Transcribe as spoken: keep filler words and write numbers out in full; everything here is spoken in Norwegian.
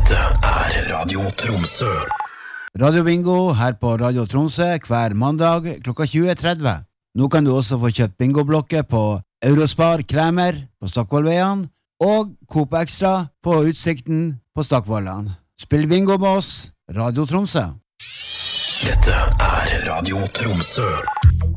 Dette er Radio Tromsø. Radio Bingo her på Radio Tromsø hver mandag klokka tjue tretti. Nå kan du også få kjøpt bingoblokker på Eurospar Kremer på Stockvollveien og Coop Extra på Utsikten på Stockvollan. Spill bingo med oss, Radio Tromsø. Dette er Radio Tromsø.